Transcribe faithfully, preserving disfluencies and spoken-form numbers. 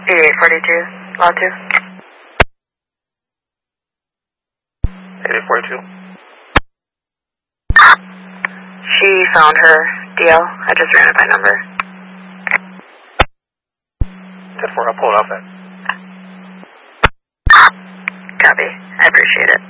eighty-eight forty-two, Law two. eighty-eight forty-two. She found her D L. I just ran it by number. ten four, I'll pull it off then. Copy. I appreciate it.